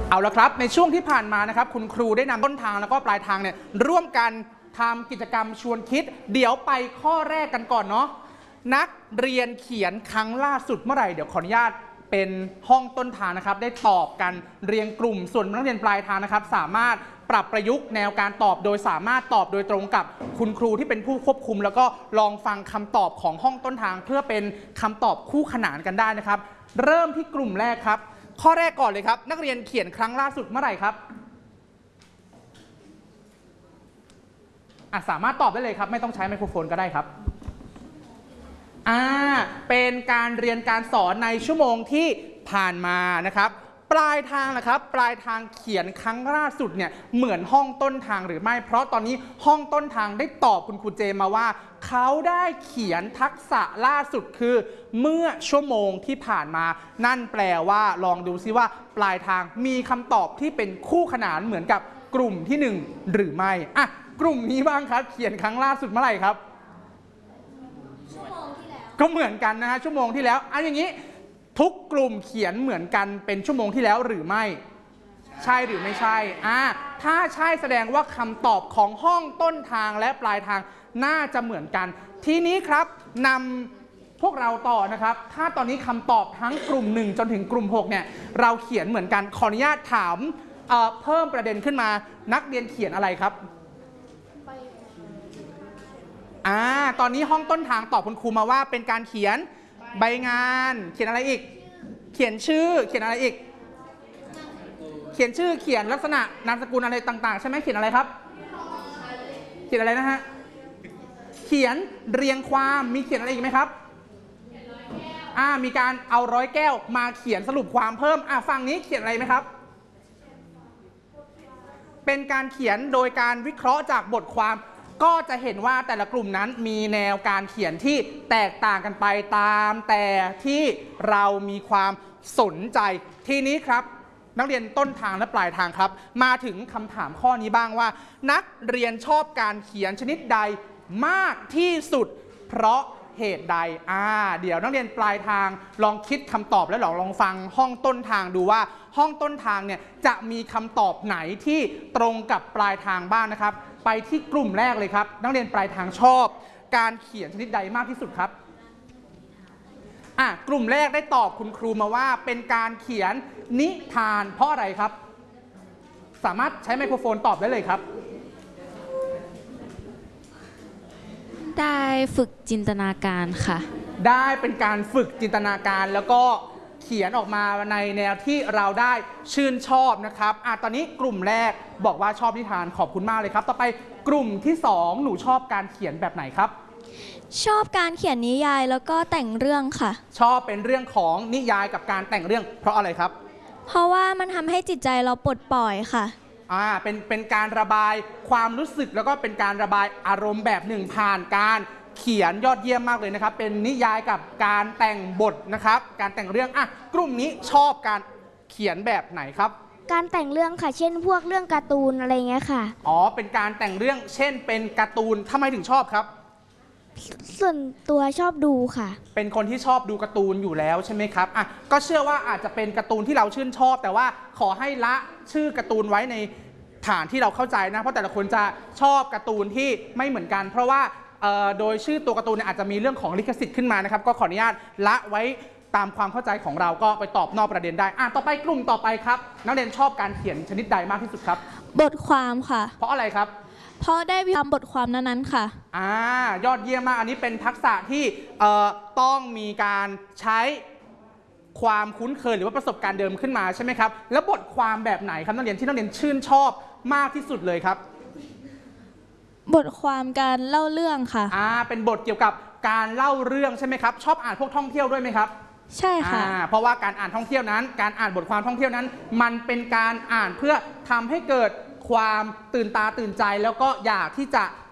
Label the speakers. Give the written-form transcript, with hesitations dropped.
Speaker 1: เอาละครับในช่วงที่ผ่านมานะครับคุณครูได้นำต้นทางแล้วก็ปลายทางเนี่ยร่วมกันทำกิจกรรมชวนคิดเดี๋ยวไปข้อแรกกันก่อนเนาะนักเรียนเขียนครั้งล่าสุดเมื่อไหร่เดี๋ยวขออนุญาตเป็นห้องต้นทางนะครับได้ตอบกันเรียงกลุ่มส่วนนักเรียนปลายทางนะครับสามารถปรับประยุกต์แนวการตอบโดยสามารถตอบโดยตรงกับคุณครูที่เป็นผู้ควบคุมแล้วก็ลองฟังคำตอบของห้องต้นทางเพื่อเป็นคำตอบคู่ขนานกันได้นะครับเริ่มที่กลุ่มแรกครับข้อแรกก่อนเลยครับนักเรียนเขียนครั้งล่าสุดเมื่อไหร่ครับสามารถตอบได้เลยครับไม่ต้องใช้ไมโครโฟนก็ได้ครับเป็นการเรียนการสอนในชั่วโมงที่ผ่านมานะครับปลายทางนะครับปลายทางเขียนครั้งล่าสุดเนี่ยเหมือนห้องต้นทางหรือไม่เพราะตอนนี้ห้องต้นทางได้ตอบคุณครูเจมาว่าเขาได้เขียนทักษะล่าสุดคือเมื่อชั่วโมงที่ผ่านมานั่นแปลว่าลองดูซิว่าปลายทางมีคำตอบที่เป็นคู่ขนานเหมือนกับกลุ่มที่1หรือไม่กลุ่มนี้บ้างครับเขียนครั้งล่าสุดเมื่อไหร่ครับชั่วโมงที่แล้วก็เหมือนกันนะฮะชั่วโมงที่แล้วอย่างนี้ทุกกลุ่มเขียนเหมือนกันเป็นชั่วโมงที่แล้วหรือไม่ใช่หรือไม่ใช่ถ้าใช่แสดงว่าคำตอบของห้องต้นทางและปลายทางน่าจะเหมือนกันทีนี้ครับนำพวกเราต่อนะครับถ้าตอนนี้คำตอบทั้งกลุ่ม1จนถึงกลุ่ม6เนี่ยเราเขียนเหมือนกันขออนุญาตถามเพิ่มประเด็นขึ้นมานักเรียนเขียนอะไรครับตอนนี้ห้องต้นทางตอบคุณครูมาว่าเป็นการเขียนใบงานเขียนอะไรอีกเขียนชื่อเขียนอะไรอีกเขียนชื่อเขียนลักษณะนามสกุลอะไรต่างๆใช่ไหมเขียนอะไรครับเขียนอะไรนะฮะเขียนเรียงความมีเขียนอะไรอีกไหมครับมีการเอาร้อยแก้วมาเขียนสรุปความเพิ่มฝั่งนี้เขียนอะไรไหมครับเป็นการเขียนโดยการวิเคราะห์จากบทความก็จะเห็นว่าแต่ละกลุ่มนั้นมีแนวการเขียนที่แตกต่างกันไปตามแต่ที่เรามีความสนใจทีนี้ครับนักเรียนต้นทางและปลายทางครับมาถึงคำถามข้อนี้บ้างว่านักเรียนชอบการเขียนชนิดใดมากที่สุดเพราะเหตุใดเดี๋ยวนักเรียนปลายทางลองคิดคำตอบและลองฟังห้องต้นทางดูว่าห้องต้นทางเนี่ยจะมีคำตอบไหนที่ตรงกับปลายทางบ้างนะครับไปที่กลุ่มแรกเลยครับนักเรียนปลายทางชอบการเขียนชนิดใดมากที่สุดครับกลุ่มแรกได้ตอบคุณครูมาว่าเป็นการเขียนนิทานเพราะอะไรครับสามารถใช้ไมโครโฟนตอบได้เลยครับ
Speaker 2: ได้ฝึกจินตนาการค่ะ
Speaker 1: ได้เป็นการฝึกจินตนาการแล้วก็เขียนออกมาในแนวที่เราได้ชื่นชอบนะครับตอนนี้กลุ่มแรกบอกว่าชอบนิทานขอบคุณมากเลยครับต่อไปกลุ่มที่2หนูชอบการเขียนแบบไหนครับ
Speaker 3: ชอบการเขียนนิยายแล้วก็แต่งเรื่องค่ะ
Speaker 1: ชอบเป็นเรื่องของนิยายกับการแต่งเรื่องเพราะอะไรครับ
Speaker 3: เพราะว่ามันทำให้จิตใจเราปลดปล่อยค่ะ
Speaker 1: เป็นการระบายความรู้สึกแล้วก็เป็นการระบายอารมณ์แบบหนึ่งผ่านการเขียนยอดเยี่ยมมากเลยนะครับเป็นนิยายกับการแต่งบทนะครับการแต่งเรื่องกลุ่มนี้ชอบการเขียนแบบไหนครับ
Speaker 4: การแต่งเรื่องค่ะเช่นพวกเรื่องการ์ตูนอะไรเงี้ยค่ะ
Speaker 1: เป็นการแต่งเรื่องเช่นเป็นการ์ตูนทำไมถึงชอบครับ
Speaker 4: ส่วนตัวชอบดูค่ะ
Speaker 1: เป็นคนที่ชอบดูการ์ตูนอยู่แล้วใช่ไหมครับก็เชื่อว่าอาจจะเป็นการ์ตูนที่เราชื่นชอบแต่ว่าขอให้ละชื่อการ์ตูนไว้ในฐานที่เราเข้าใจนะเพราะแต่ละคนจะชอบการ์ตูนที่ไม่เหมือนกันเพราะว่าโดยชื่อตัวการ์ตูนอาจจะมีเรื่องของลิขสิทธิ์ขึ้นมานะครับก็ขออนุญาตละไว้ตามความเข้าใจของเราก็ไปตอบนอกประเด็นได้ต่อไปกลุ่มต่อไปครับนักเรียนชอบการเขียนชนิดใดมากที่สุดครับ
Speaker 3: บทความค่ะ
Speaker 1: เพราะอะไรครับ
Speaker 3: เพราะได้วิเคราะห์บทความนั้นๆค่ะ
Speaker 1: ยอดเยี่ยมมากอันนี้เป็นทักษะที่ต้องมีการใช้ความคุ้นเคยหรือว่าประสบการณ์เดิมขึ้นมาใช่ไหมครับแล้วบทความแบบไหนครับนักเรียนที่นักเรียนชื่นชอบมากที่สุดเลยครับ
Speaker 3: บทความการเล่าเรื่องค่ะ
Speaker 1: เป็นบทเกี่ยวกับการเล่าเรื่องใช่ไหมครับชอบอ่านพวกท่องเที่ยวด้วยไหมครับ
Speaker 3: ใช่ค่ะ
Speaker 1: เพราะว่าการอ่านท่องเที่ยวนั้นการอ่านบทความท่องเที่ยวนั้นมันเป็นการอ่านเพื่อทำให้เกิดความตื่นตาตื่นใจแล้วก็อยากที่จะ